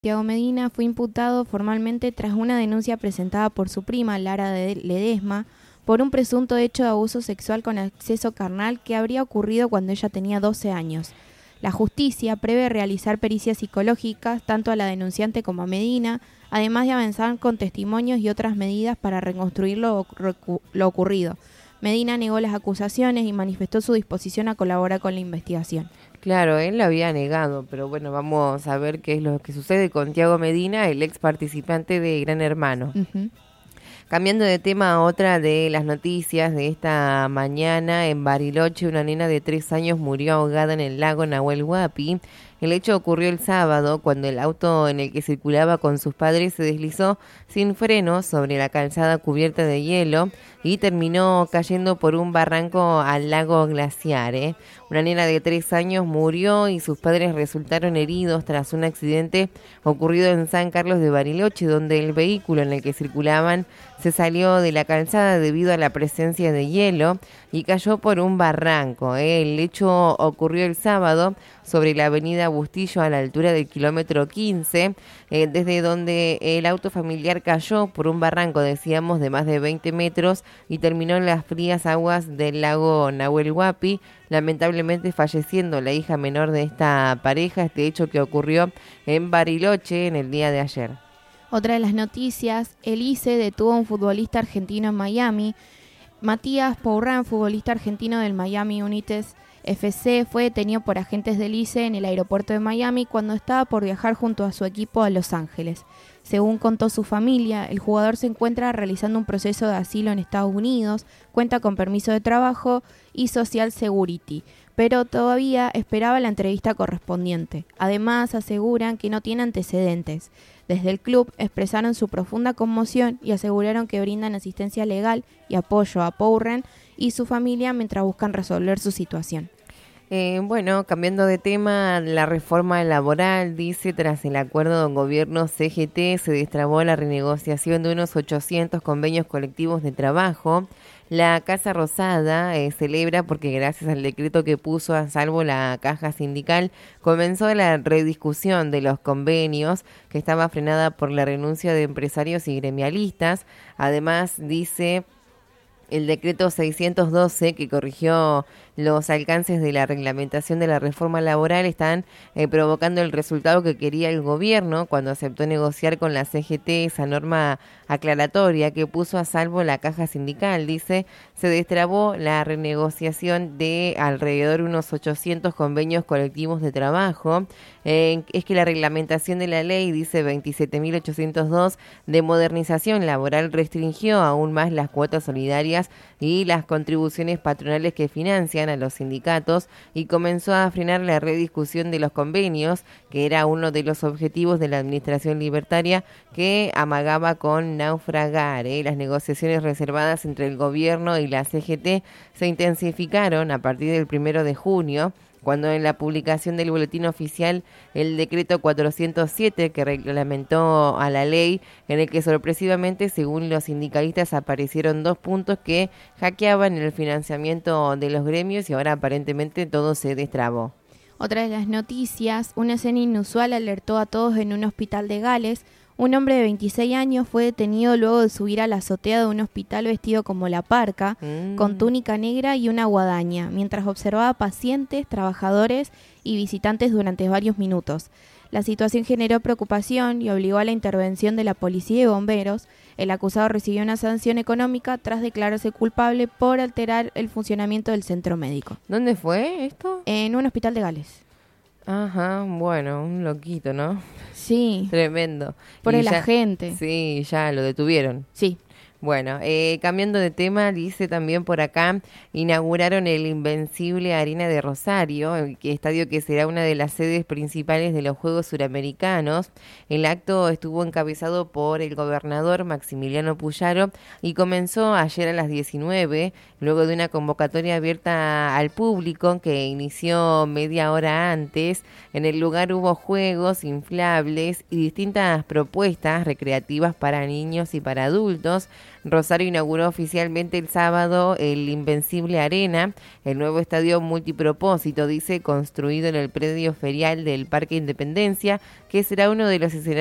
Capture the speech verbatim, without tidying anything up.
Tiago Medina fue imputado formalmente tras una denuncia presentada por su prima, Lara de Ledesma, por un presunto hecho de abuso sexual con acceso carnal que habría ocurrido cuando ella tenía doce años. La justicia prevé realizar pericias psicológicas tanto a la denunciante como a Medina, además de avanzar con testimonios y otras medidas para reconstruir lo, lo ocurrido. Medina negó las acusaciones y manifestó su disposición a colaborar con la investigación. Claro, él lo había negado, pero bueno, vamos a ver qué es lo que sucede con Tiago Medina, el ex participante de Gran Hermano. Uh-huh. Cambiando de tema, otra de las noticias de esta mañana, en Bariloche una nena de tres años murió ahogada en el lago Nahuel Huapi. El hecho ocurrió el sábado cuando el auto en el que circulaba con sus padres se deslizó sin freno sobre la calzada cubierta de hielo y terminó cayendo por un barranco al lago Glaciar. ¿eh? Una nena de tres años murió y sus padres resultaron heridos tras un accidente ocurrido en San Carlos de Bariloche, donde el vehículo en el que circulaban se salió de la calzada debido a la presencia de hielo y cayó por un barranco. ¿eh? El hecho ocurrió el sábado sobre la avenida Bustillo a la altura del kilómetro quince, eh, desde donde el auto familiar cayó por un barranco, decíamos, de más de veinte metros y terminó en las frías aguas del lago Nahuel Huapi, lamentablemente falleciendo la hija menor de esta pareja, este hecho que ocurrió en Bariloche en el día de ayer. Otra de las noticias, el I C E detuvo a un futbolista argentino en Miami. Matías Pourrán, futbolista argentino del Miami United F C, fue detenido por agentes del I C E en el aeropuerto de Miami cuando estaba por viajar junto a su equipo a Los Ángeles. Según contó su familia, el jugador se encuentra realizando un proceso de asilo en Estados Unidos, cuenta con permiso de trabajo y Social Security, pero todavía esperaba la entrevista correspondiente. Además, aseguran que no tiene antecedentes. Desde el club expresaron su profunda conmoción y aseguraron que brindan asistencia legal y apoyo a Pourrán y su familia mientras buscan resolver su situación. Eh, bueno, cambiando de tema, la reforma laboral, dice, tras el acuerdo del gobierno C G T se destrabó la renegociación de unos ochocientos convenios colectivos de trabajo. La Casa Rosada eh, celebra porque gracias al decreto que puso a salvo la caja sindical comenzó la rediscusión de los convenios que estaba frenada por la renuncia de empresarios y gremialistas. Además, dice, el decreto seiscientos doce que corrigió los alcances de la reglamentación de la reforma laboral están eh, provocando el resultado que quería el gobierno cuando aceptó negociar con la C G T esa norma aclaratoria que puso a salvo la caja sindical. Dice, se destrabó la renegociación de alrededor de unos ochocientos convenios colectivos de trabajo. Eh, es que la reglamentación de la ley, dice veintisiete mil ochocientos dos, de modernización laboral restringió aún más las cuotas solidarias y las contribuciones patronales que financian a los sindicatos y comenzó a frenar la rediscusión de los convenios, que era uno de los objetivos de la administración libertaria que amagaba con naufragar. ¿eh? Las negociaciones reservadas entre el gobierno y la C G T se intensificaron a partir del primero de junio, cuando en la publicación del boletín oficial el decreto cuatrocientos siete que reglamentó a la ley, en el que sorpresivamente, según los sindicalistas, aparecieron dos puntos que hackeaban el financiamiento de los gremios y ahora aparentemente todo se destrabó. Otra de las noticias, una escena inusual alertó a todos en un hospital de Gales. Un hombre de veintiséis años fue detenido luego de subir a la azotea de un hospital vestido como la parca, mm. con túnica negra y una guadaña, mientras observaba pacientes, trabajadores y visitantes durante varios minutos. La situación generó preocupación y obligó a la intervención de la policía y bomberos. El acusado recibió una sanción económica tras declararse culpable por alterar el funcionamiento del centro médico. ¿Dónde fue esto? En un hospital de Gales. Ajá, bueno, un loquito, ¿no? Sí. Tremendo. Por y el ya, agente. Sí, ya lo detuvieron. Sí. Bueno, eh, cambiando de tema, dice también por acá, inauguraron el Invencible Arena de Rosario, el estadio que será una de las sedes principales de los Juegos Suramericanos. El acto estuvo encabezado por el gobernador Maximiliano Puyaro y comenzó ayer a las diecinueve, luego de una convocatoria abierta al público que inició media hora antes. En el lugar hubo juegos inflables y distintas propuestas recreativas para niños y para adultos. Rosario inauguró oficialmente el sábado el Invencible Arena, el nuevo estadio multipropósito, dice, construido en el predio ferial del Parque Independencia, que será uno de los escenarios